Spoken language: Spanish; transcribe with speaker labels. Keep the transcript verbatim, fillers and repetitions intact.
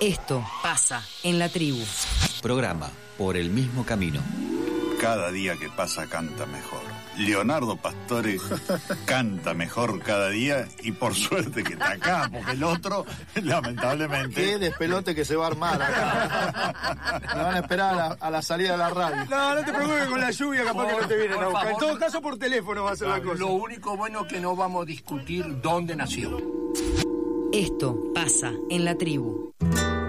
Speaker 1: Esto pasa en la tribu.
Speaker 2: Programa Por el Mismo Camino.
Speaker 3: Cada día que pasa canta mejor. Leonardo Pastore canta mejor cada día y por suerte que está acá, porque el otro, lamentablemente...
Speaker 4: Qué despelote que se va a armar acá. Me van a esperar a la, a la salida de la radio.
Speaker 5: No, no te preocupes, con la lluvia capaz por, que no te vienen a buscar.
Speaker 6: Favor,
Speaker 5: en todo caso, por teléfono va a ser la cosa.
Speaker 6: Lo único bueno es que no vamos a discutir dónde nació.
Speaker 1: Esto pasa en la tribu.